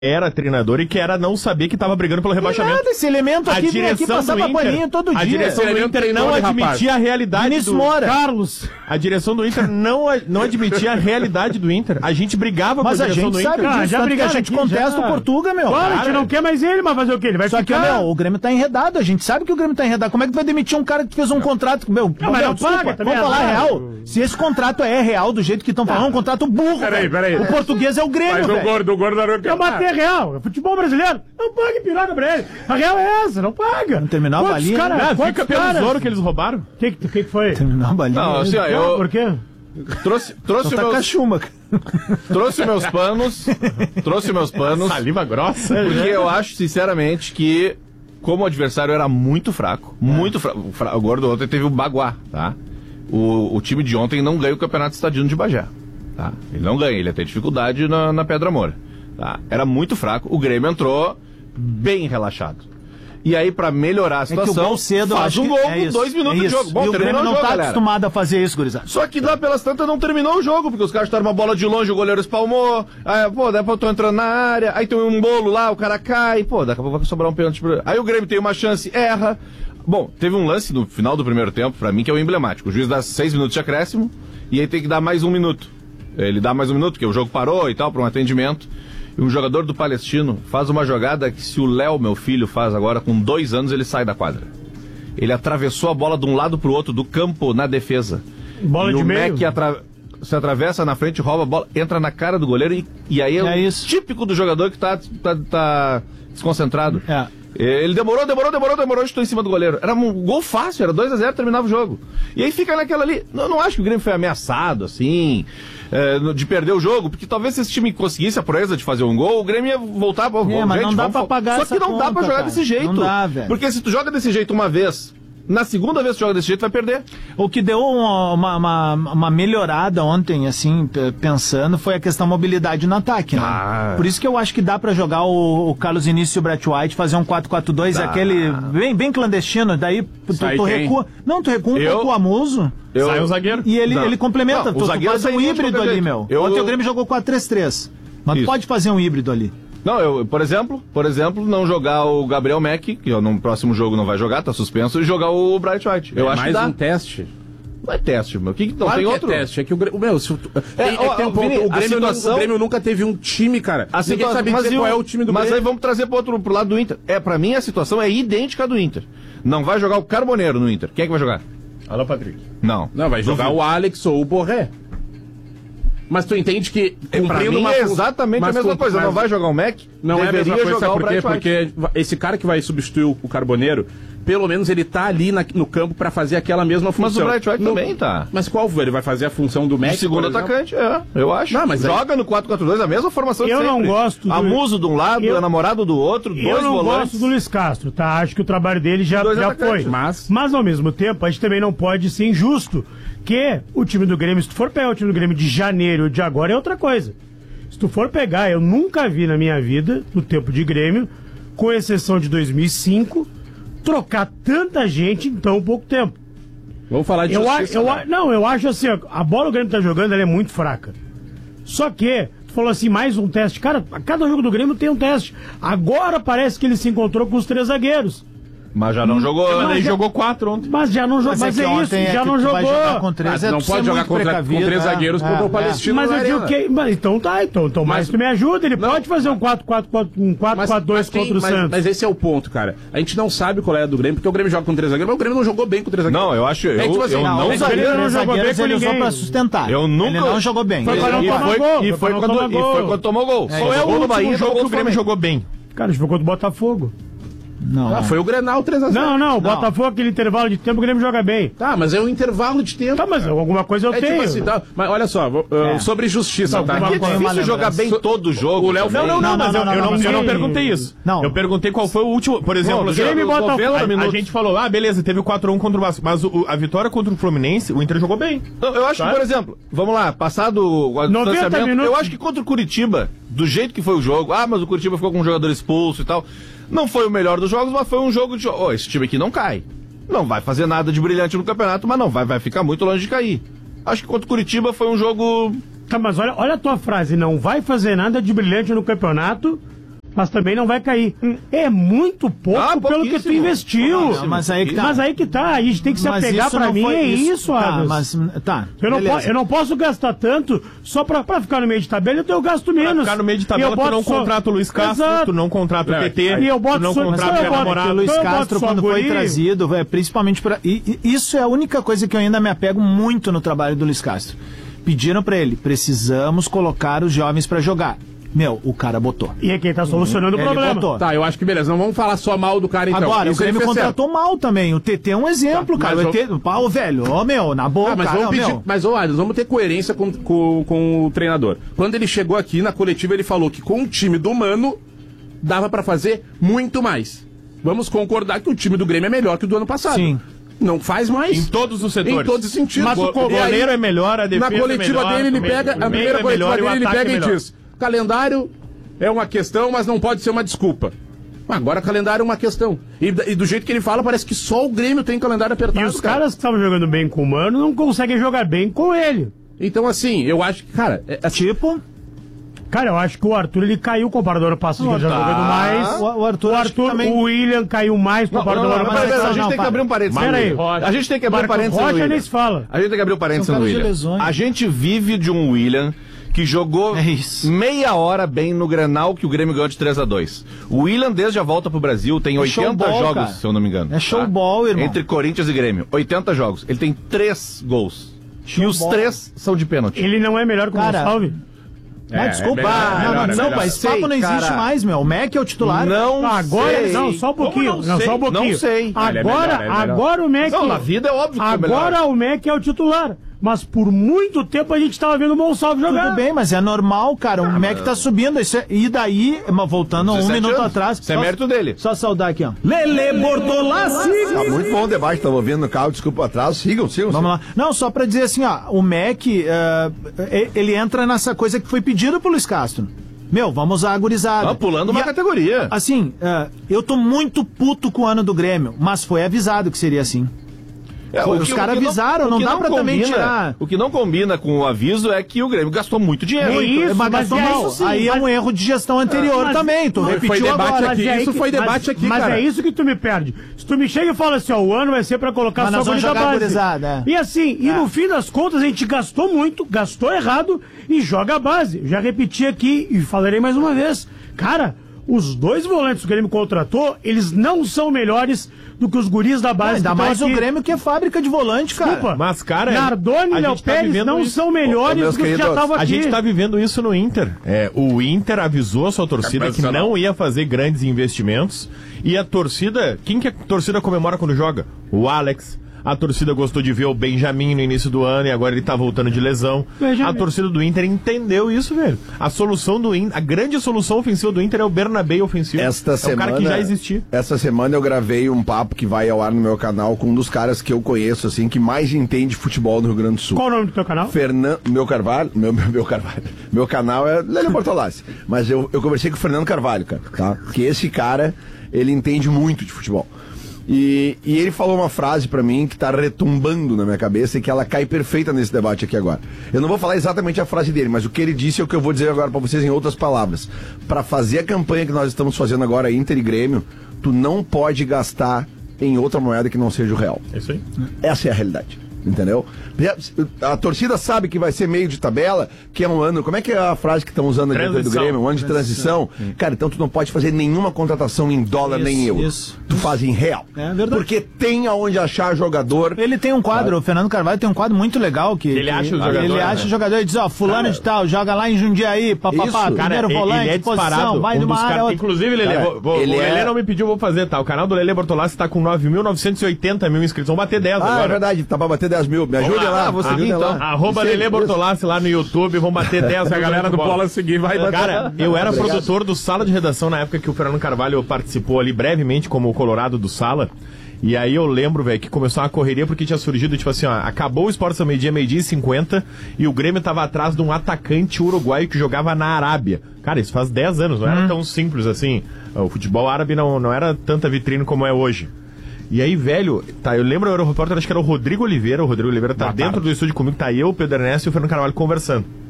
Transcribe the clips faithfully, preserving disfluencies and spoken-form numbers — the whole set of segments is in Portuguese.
era treinador e que era não saber que estava brigando pelo rebaixamento. Nada, esse elemento aqui vem aqui passava paninho todo dia. A direção do Inter não admitia a realidade do... Mora. Carlos. A direção do Inter não, não admitia a realidade do Inter. A gente brigava mas com a direção do Inter. Ah, já briga, a gente contesta já. o Portuga, meu. Claro, a gente não quer mais ele, mas fazer o quê? Ele vai Só ficar... que, meu, o Grêmio tá enredado. A gente sabe que o Grêmio tá enredado. Como é que tu vai demitir um cara que fez um não. contrato... Meu, não, mas não paga, vamos falar é real. Se esse contrato é real, do jeito que estão falando, é um contrato burro. Peraí, peraí. O português é o Grêmio, velho. Mas o gordo, o gordo da Aroca. É bater real. Futebol brasileiro, não paga piroca pra ele. A real é essa, não paga. Não terminou a balinha. Cara, né? Fica pelo tesouro que eles roubaram. O que, que, que foi? Terminou a balinha. Não, assim, ó, eu... Por quê? Trouxe, trouxe tá meus... cachumba. Trouxe meus panos. Trouxe meus panos. Saliva grossa. Porque eu acho, sinceramente, que como o adversário era muito fraco, é. muito fraco. O Gordo ontem teve o Baguá, tá? O, o time de ontem não ganha o Campeonato Estadino de Bagé, tá? Ele não ganha, ele ia ter dificuldade na, na Pedra Moura, tá? Era muito fraco, o Grêmio entrou bem relaxado. E aí, pra melhorar a situação, é que o cedo, faz um gol é com dois minutos é de jogo. Bom, e o Grêmio não o jogo, tá galera. acostumado a fazer isso, gurizada. Só que lá pelas tantas não terminou o jogo, porque os caras estavam uma bola de longe, o goleiro espalmou, aí, pô, depois eu tô entrando na área, aí tem um bolo lá, o cara cai, pô, daqui a pouco vai sobrar um pênalti. Aí o Grêmio tem uma chance, erra. Bom, teve um lance no final do primeiro tempo, pra mim, que é o emblemático. O juiz dá seis minutos de acréscimo, e aí tem que dar mais um minuto. Ele dá mais um minuto, porque o jogo parou e tal, pra um atendimento. E um jogador do Palestino faz uma jogada que se o Léo, meu filho, faz agora, com dois anos, ele sai da quadra. Ele atravessou a bola de um lado pro outro do campo na defesa. Bola e de o meio? Mac atra... se atravessa na frente, rouba a bola, entra na cara do goleiro e, e aí é, é o isso. típico do jogador que tá, tá, tá desconcentrado. É. Ele demorou, demorou, demorou, demorou, estou em cima do goleiro. Era um gol fácil, era dois a zero, terminava o jogo. E aí fica naquela ali. Eu não acho que o Grêmio foi ameaçado, assim, é, de perder o jogo, porque talvez se esse time conseguisse a proeza de fazer um gol, o Grêmio ia voltar. É, gente, mas não dá vamos... pra pagar Só essa que não conta, dá pra jogar cara. desse jeito. Não dá, velho. Porque se tu joga desse jeito uma vez, na segunda vez que tu joga desse jeito, vai perder. O que deu uma, uma, uma, uma melhorada ontem, assim, pensando, foi a questão da mobilidade no ataque, né? Ah. Por isso que eu acho que dá pra jogar o, o Carlos Início e o Brett White, fazer um quatro quatro dois, ah. aquele bem, bem clandestino, daí tu, tu recua... Não, tu recua um eu... pouco o Amuso... Eu... Sai o zagueiro. E ele, ele complementa, não, tu, o zagueiro tu faz um híbrido ali, meu. Eu... Ontem o Grêmio jogou quatro três três, mas tu pode fazer um híbrido ali. Não, eu, por exemplo, por exemplo, não jogar o Gabriel Mack, que no próximo jogo não vai jogar, tá suspenso, e jogar o Bright White. Eu é acho mais que dá. um teste. Não é teste, meu. Que, que não claro tem que outro? É teste, é que o Grêmio, meu, se, é, é, ó, tem um ponto, Vini, o, Grêmio situação... não, o Grêmio nunca teve um time, cara. A Ninguém situa... sabe dizer qual é o time do Mas Grêmio. aí vamos trazer pro, outro, pro lado do Inter. É, pra mim a situação é idêntica à do Inter. Não vai jogar o Carboneiro no Inter. Quem é que vai jogar? Alô, Patrick. Não. Não, vai jogar o Alex ou o Borré. Mas tu entende que cumprindo uma é exatamente a mesma coisa. Mas... Não vai jogar o Mac? Não é a mesma coisa, jogar por quê? o Porque esse cara que vai substituir o Carboneiro, pelo menos ele tá ali na, no campo pra fazer aquela mesma função. Mas o Bright White no... também tá. Mas qual? Ele vai fazer a função do Mac? O segundo atacante, é, eu acho. Não, mas joga aí... no quatro quatro dois, a mesma formação de eu sempre. Eu não gosto do... Amuso de um lado, eu... namorado do outro, dois volantes. Eu não gosto do Luiz Castro, tá? Acho que o trabalho dele já, já foi. Mas... mas, ao mesmo tempo, a gente também não pode ser injusto, que o time do Grêmio, se tu for pegar o time do Grêmio de janeiro ou de agora, é outra coisa. Se tu for pegar, eu nunca vi na minha vida, no tempo de Grêmio, com exceção de dois mil e cinco, trocar tanta gente em tão pouco tempo. Vamos falar de eu justiça, eu né? Não, eu acho assim, a bola que o Grêmio tá jogando, ela é muito fraca. Só que, tu falou assim, mais um teste. Cara, a cada jogo do Grêmio tem um teste. Agora parece que ele se encontrou com os três zagueiros. Mas já não jogou, mas ele já, jogou quatro ontem. Mas já não jogou, mas, mas é, é isso, é já não jogou. Com três, ah, é não pode jogar contra, com três zagueiros é, contra é, o Palestino. Mas eu digo que. Mas, então tá, então, então mas, mas tu me ajuda, ele não, pode fazer um quatro quatro quatro, um quatro quatro dois contra o mas, Santos. Mas esse é o ponto, cara. A gente não sabe qual é a do Grêmio, porque o Grêmio joga com três zagueiros, mas o Grêmio não jogou bem com três zagueiros. Não, eu acho. Eu, é, tipo assim, eu não, não, os zagueiros não jogou bem com ninguém pra sustentar. Eu nunca. Ele não jogou bem. Foi quando tomou gol. E foi quando tomou gol. Qual é o último jogo que o Grêmio jogou bem? Cara, jogou contra o Botafogo. Não. Ah, foi o Grenal três a zero. Não, não, o Botafogo, aquele intervalo de tempo, o Grêmio joga bem. Tá, mas é um intervalo de tempo. Tá, mas cara. alguma coisa eu é tenho. Tipo assim, tá, mas olha só, uh, é. sobre justiça, não, tá? É difícil jogar bem todo jogo. O Léo não, não, não, mas eu não perguntei isso. Não. Eu perguntei qual foi o último, por exemplo, o Grêmio Botafogo. A, a gente falou, ah, beleza, teve o quatro a um contra o Vasco, mas o, a vitória contra o Fluminense, o Inter jogou bem. Não, eu acho sabe? que, por exemplo, vamos lá, passado o distanciamento, minutos. eu acho que contra o Curitiba, do jeito que foi o jogo, ah, mas o Curitiba ficou com um jogador expulso e tal. Não foi o melhor dos jogos, mas foi um jogo de... Oh, esse time aqui não cai. Não vai fazer nada de brilhante no campeonato, mas não vai, vai ficar muito longe de cair. Acho que contra o Curitiba foi um jogo... Tá, mas olha, olha a tua frase, não vai fazer nada de brilhante no campeonato, mas também não vai cair. É muito pouco Ah, pelo que tu investiu. Não, mas aí que tá. Mas aí que tá, a gente tem que se Mas apegar isso pra não mim, foi é isso. isso, Tá, Adams. mas tá. Eu não, po- beleza. eu não posso gastar tanto só pra, pra ficar no meio de tabela, então eu gasto Pra menos. ficar no meio de E tabela, eu tu boto não só- contrata o Luiz Castro, Exato. tu não contrata o É, P T, e eu boto tu não só- contrata mas o eu boto- namorado. O Luiz Então eu boto Castro, só quando foi guri. trazido, é, principalmente para isso é a única coisa que eu ainda me apego muito no trabalho do Luiz Castro. Pediram pra ele, precisamos colocar os jovens pra jogar. Meu, o cara botou. E é quem tá solucionando o Ele problema. botou. Tá, eu acho que beleza. Não vamos falar só mal do cara, então. Agora, Isso o Grêmio ele fez certo. contratou mal também. O T T é um exemplo, Tá, cara. mas O T T, pau, velho, ô meu, na boa, Ah, mas cara, vamos ô, pedir, meu. mas ô, Adams, vamos ter coerência com, com, com o treinador. Quando ele chegou aqui na coletiva, ele falou que com o time do Mano dava pra fazer muito mais. Vamos concordar que o time do Grêmio é melhor que o do ano passado. Sim. Não faz mais. Em todos os setores. Em todos os sentidos. Mas o E aí, goleiro é melhor, a defesa Na coletiva é melhor, dele, ele o meio- pega, o a meio primeira é coletiva melhor e o dele, ele ataque pega é e melhor. diz: calendário é uma questão, mas não pode ser uma desculpa. Agora calendário é uma questão. E, e do jeito que ele fala, parece que só o Grêmio tem calendário apertado. E os cara. caras que estavam jogando bem com o Mano não conseguem jogar bem com ele. Então, assim, eu acho que, cara, é, assim, Tipo, Cara, eu acho que o Arthur ele caiu comparado ao ano passado, que ele já tá. jogando mais. O- o Arthur o, acho que Arthur também- o William caiu mais comparado Não, ao não, ano não, pera, passado. pera, a gente não, tem que para. abrir um parênteses. Pera aí. A gente tem que abrir um Marcos parênteses no Rocha William. nem se fala. A gente tem que abrir um parênteses São no caras de William. lesões. A gente vive de um William que jogou É isso. meia hora bem no Grenal que o Grêmio ganhou de três a dois. O William, desde a volta pro Brasil, tem É oitenta showball, jogos, cara. se eu não me engano. É showball, irmão. Entre Corinthians e Grêmio. oitenta jogos. Ele tem três gols. E os Showball. três são de pênalti. Ele não é melhor que o Cara, Gonçalves? Ah, É, desculpa. é melhor, Ah, é melhor, não, é não, melhor. mas esse papo não Sei, existe cara. mais, meu. O Mac é o titular. Não Agora, sei. não, só um pouquinho. Como Não, sei? só um pouquinho. Não sei. Agora, Ele é melhor, ele é melhor. agora o Mac. Não, na vida é óbvio que é melhor. Agora o Mac é o titular. Mas por muito tempo a gente tava vendo o Gonçalves jogar. Tudo bem, mas é normal, cara. O Mac tá subindo. Isso é- e daí, mas voltando um dezessete minuto anos. atrás. Isso é só- mérito dele. Só saudar aqui, ó. Lele Bortolassi. Tá muito bom o debate, estamos ouvindo no carro, desculpa o atraso. Sigam, sigam. Vamos lá. Não, só pra dizer assim, ó, o Mac, eh, ele entra nessa coisa que foi pedido pelo Luiz Castro. Meu, vamos usar a gurizada. Ah, pulando uma E a- categoria. Assim, eh, eu tô muito puto com o ano do Grêmio, mas foi avisado que seria assim. É, Pô, o os que- caras o que avisaram, o não que dá pra também combina- tirar. O que não combina com o aviso é que o Grêmio gastou muito dinheiro. Muito. Isso, mas mas gastou é mal. isso sim, Aí é mas- um erro de gestão anterior mas- também. Tu mas- repetiu foi debate agora. aqui. Mas é Isso aí foi que- debate mas, aqui, mas cara. é isso que tu me perde. Se tu me chega e fala assim, ó, o ano vai ser pra colocar Mas só nós vamos guri da jogar base. gurizada, é. E assim, e É. no fim das contas a gente gastou muito, gastou errado e joga a base. Eu já repeti aqui e falarei mais uma vez. Cara, os dois volantes que o Grêmio contratou, eles não são melhores do que os guris da base. Ainda que estão mais o aqui. Grêmio que é fábrica de volante, cara. Desculpa. Mas, cara, Nardoni a e Léo gente tá Pérez vivendo não isso. são melhores Ô, meus do que os que já queridos, estavam A aqui. gente tá vivendo isso no Inter. É, o Inter avisou a sua torcida que profissional. não ia fazer grandes investimentos. E a torcida, quem que a torcida comemora quando joga? O Alex. A torcida gostou de ver o Benjamin no início do ano e agora ele tá voltando de lesão. Benjamin. A torcida do Inter entendeu isso, velho. A solução do Inter, a grande solução ofensiva do Inter é o Bernabéu ofensivo. Esta é semana, o cara que já existia. Essa semana eu gravei um papo que vai ao ar no meu canal com um dos caras que eu conheço, assim, que mais entende futebol no Rio Grande do Sul. Qual o nome do teu canal? Fernando, meu Carvalho, meu, meu, meu Carvalho, meu canal é Lele Bortolassi, mas eu, eu conversei com o Fernando Carvalho, cara, tá? Que esse cara, ele entende muito de futebol. E, e ele falou uma frase pra mim que tá retumbando na minha cabeça e que ela cai perfeita nesse debate aqui agora. Eu não vou falar exatamente a frase dele, mas o que ele disse é o que eu vou dizer agora pra vocês em outras palavras. Pra fazer a campanha que nós estamos fazendo agora, Inter e Grêmio, tu não pode gastar em outra moeda que não seja o real. É isso aí. Essa é a realidade. Entendeu? A torcida sabe que vai ser meio de tabela, que é um ano. Como é que é a frase que estão usando aqui do Transição. Grêmio? Um ano de transição. Cara, então tu não pode fazer nenhuma contratação em dólar Isso, nem em euro. isso. Tu faz em real. É verdade. Porque tem aonde achar jogador. Ele tem um quadro, o Fernando Carvalho tem um quadro muito legal que Ele que acha o ele jogador, acha né? o jogador e diz, ó, fulano Cara, de tal, joga lá em Jundiaí, papapá, isso. primeiro Cara, ele- volante, ele é posição, disparado. vai Um de uma dos área a cara... outra. Inclusive, Lelê, Cara, vou- vou- ele o Lelê é- não me pediu, vou fazer, tá? O canal do Lelê Bortolassi tá com nove mil novecentos e oitenta mil inscritos. Vamos bater dez Ah, é agora. verdade, tá pra bater dez mil. Me ajude lá, lá. ah, vou me seguir ajuda então. lá. Arroba Isso aí, Lelê isso. Bortolassi lá no YouTube, vamos bater dez. Se a galera do Bola seguir, vai bater. Cara, eu era Obrigado. produtor do Sala de Redação na época que o Fernando Carvalho participou ali brevemente como o Colorado do Sala. E aí eu lembro, velho, que começou uma correria porque tinha surgido, tipo assim, ó, acabou o Esporte ao meio-dia, meio-dia e cinquenta, e o Grêmio tava atrás de um atacante uruguaio que jogava na Arábia. Cara, isso faz dez anos, não era tão simples assim. O futebol árabe não, não era tanta vitrine como é hoje. E aí, velho, tá, eu lembro, eu era o repórter, acho que era o Rodrigo Oliveira, o Rodrigo Oliveira tá Boa dentro tarde. do estúdio comigo, tá eu, o Pedro Ernesto e o Fernando Carvalho conversando.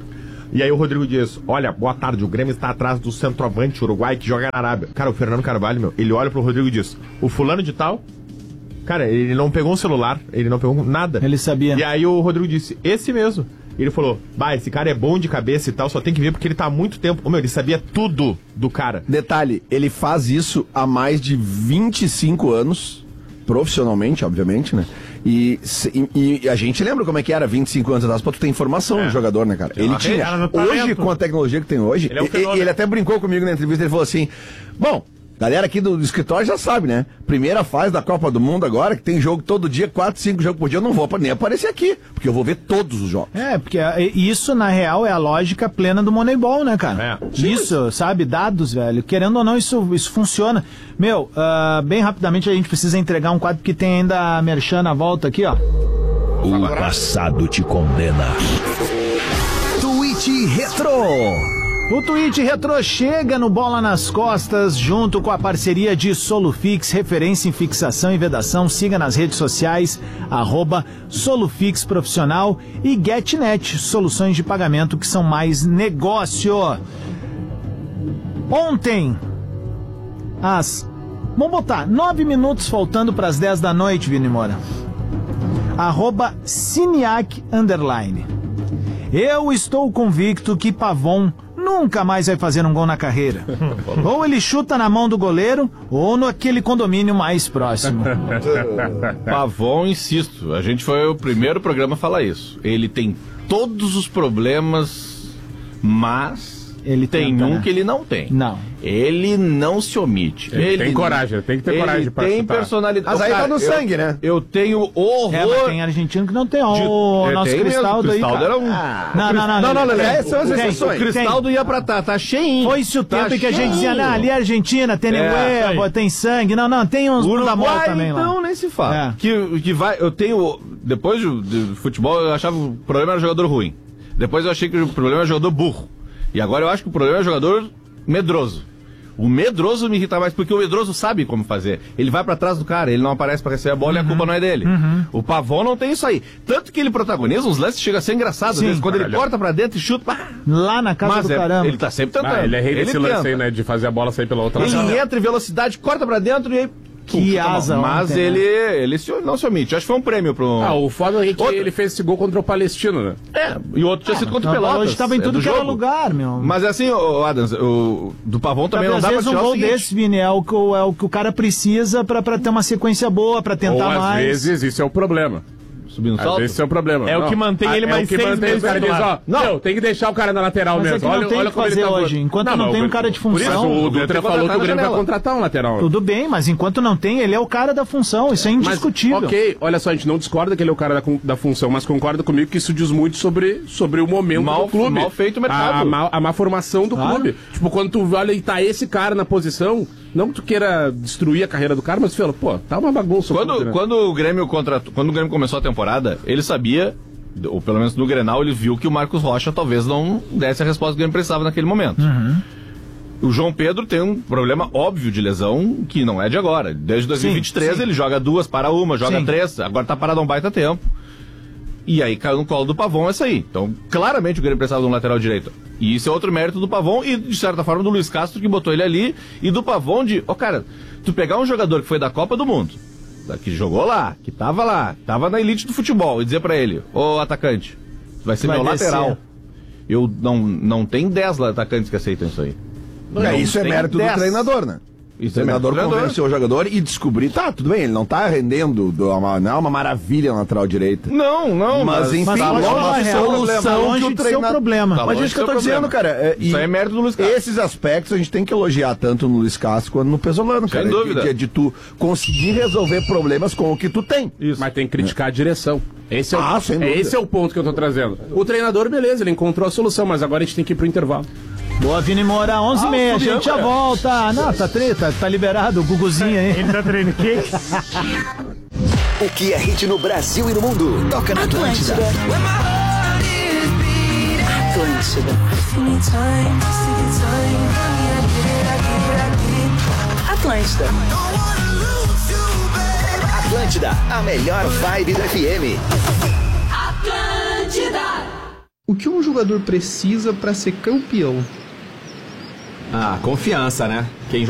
E aí o Rodrigo diz, olha, boa tarde, o Grêmio está atrás do centroavante uruguai que joga na Arábia. Cara, o Fernando Carvalho, meu, ele olha pro Rodrigo e diz, o fulano de tal... Cara, ele não pegou um celular, ele não pegou nada. Ele sabia. E aí o Rodrigo disse, esse mesmo. Ele falou, bah, esse cara é bom de cabeça e tal, só tem que ver porque ele tá há muito tempo. Ô, meu, ele sabia tudo do cara. Detalhe, ele faz isso há mais de vinte e cinco anos, profissionalmente, obviamente, né? E, e, e a gente lembra como é que era vinte e cinco anos atrás pra tu ter informação é. do jogador, né, cara? Ele tinha. Hoje, com a tecnologia que tem hoje, ele, é um ele, ele até brincou comigo na entrevista, ele falou assim, bom... Galera aqui do, do escritório já sabe, né? Primeira fase da Copa do Mundo agora, que tem jogo todo dia, quatro, cinco jogos por dia, eu não vou nem aparecer aqui, porque eu vou ver todos os jogos. É, porque isso, na real, é a lógica plena do Moneyball, né, cara? É. Isso, sabe? Dados, velho. Querendo ou não, isso, isso funciona. Meu, uh, bem rapidamente a gente precisa entregar um quadro que tem ainda a Merchan na volta aqui, ó. O passado te condena. Tweet Retro. O Tweet Retro chega no Bola nas Costas, junto com a parceria de Solufix, referência em fixação e vedação. Siga nas redes sociais, arroba Solufix Profissional e GetNet, soluções de pagamento que são mais negócio. Ontem, às... Vamos botar, nove minutos faltando para as dez da noite, Vini Moura. Arroba Cineac Underline. Eu estou convicto que Pavon nunca mais vai fazer um gol na carreira. Ou ele chuta na mão do goleiro, ou naquele condomínio mais próximo. Pavon, insisto, a gente foi o primeiro programa a falar isso. Ele tem todos os problemas, mas ele tem tenta, um né? que ele não tem. Não. Ele não se omite. Ele, ele tem coragem, tem que ter coragem pra Ele tem chutar. personalidade. Mas aí tá no sangue, né? Eu tenho horror... É, mas tem argentino que não tem. O de, nosso tem Cristaldo mesmo. aí, Cristaldo cara. era um... Ah, não, não, não. Não, não, Lelê, essas são as exceções. O Cristaldo ia pra tá, tá cheinho. Foi-se o tempo tá em que a gente dizia, não, ali é Argentina, tem É, huevo, tem sangue. Não, não, tem uns bunda mole também lá. Então nem se fala. É. Que, que vai... Eu tenho... Depois do, do futebol, eu achava que o problema era jogador ruim. Depois eu achei que o problema era jogador burro. E agora eu acho que o problema é jogador medroso. O medroso me irrita mais, porque o medroso sabe como fazer. Ele vai pra trás do cara, ele não aparece pra receber a bola uhum. e a culpa não é dele. Uhum. O Pavon não tem isso aí. Tanto que ele protagoniza uns lances, chega a ser engraçado. Sim, às vezes, quando caralho. Ele corta pra dentro e chuta... Pá. Lá na casa Mas do é, caramba. ele tá sempre tentando. Ah, ele é rei desse lance aí, né? De fazer a bola sair pela outra. Ele não. entra em velocidade, corta pra dentro e aí... Que asa. Mas ontem, ele, né? ele se, não se omite. Acho que foi um prêmio pro... Ah, o foda é que outro... ele fez esse gol contra o Palestino, né? É, e o outro tinha sido contra o Pelotas. Hoje tava em tudo é que era jogo. lugar, meu. Mas é assim, o Adams, o, do Pavon também Sabe, não dá às pra vezes tirar um o gol seguinte. desse, Vini, é o, que, é o que o cara precisa pra, pra ter uma sequência boa, pra tentar Ou, às mais. vezes, isso é o problema. Subindo Às salto? vezes esse é o problema. É não. o que mantém ele é mais o que seis mantém meses o cara do diz, ó, lado. não, meu, tem que deixar o cara na lateral Mas mesmo. é que não olha, tem olha que como fazer ele tá hoje. Enquanto não, não tem o, um cara de função. Mas o Dutra falou que o Grêmio vai contratar um lateral. Tudo bem, mas enquanto não tem, ele é o cara da função. Isso é indiscutível. Mas, ok, olha só, a gente não discorda que ele é o cara da, da função, mas concorda comigo que isso diz muito sobre, sobre o momento mal, do clube. Mal feito o mercado. A, a, má, a má formação do claro. clube. Tipo, quando tu olha e tá esse cara na posição, não que tu queira destruir a carreira do cara, mas tu fala, pô, tá uma bagunça. Quando, clube, né? quando, o Grêmio contratou, quando o Grêmio começou a temporada, ele sabia... ou pelo menos no Grenal, ele viu que o Marcos Rocha talvez não desse a resposta que o Grêmio precisava naquele momento. Uhum. O João Pedro tem um problema óbvio de lesão que não é de agora. Desde dois mil e vinte e três sim, sim. ele joga duas, para uma, joga sim. três, agora tá parado há um baita tempo. E aí caiu no colo do Pavon essa aí. Então, claramente o Grêmio precisava de um lateral direito. E isso é outro mérito do Pavon e, de certa forma, do Luiz Castro, que botou ele ali. E do Pavon de, ó, oh, cara, tu pegar um jogador que foi da Copa do Mundo, que jogou lá, que tava lá, tava na elite do futebol, e dizer pra ele, ô atacante, vai ser vai meu descer. lateral. Eu não, não tem dez atacantes que aceitam isso aí. Não, não isso é mérito dez. do treinador, né? Isso o treinador convenceu o jogador e descobrir, tá, tudo bem, ele não tá rendendo, do, uma, não é uma maravilha na lateral direita. Não, não, mas, mas enfim, mas é uma solução que o treinador... problema. Tá mas é isso que eu tô dizendo, cara. É, isso aí é mérito do Luiz Castro. Esses aspectos a gente tem que elogiar tanto no Luiz Castro quanto no Pesolano, cara. Sem dúvida. De, de, de tu conseguir resolver problemas com o que tu tem. Isso. Mas tem que criticar é. a direção. Esse é, o, ah, sem dúvida. esse é o ponto que eu tô trazendo. O treinador, beleza, ele encontrou a solução, mas agora a gente tem que ir pro intervalo. Boa, Vini Moura, onze e meia, ah, a gente já volta. Não, tá treta, tá liberado o Guguzinho aí. Ele tá treinando o quê? O que é hit no Brasil e no mundo? Toca na Atlântida. Atlântida. Atlântida. Atlântida, a melhor vibe do F M. Atlântida. O que um jogador precisa para ser campeão? Ah, confiança, né? Quem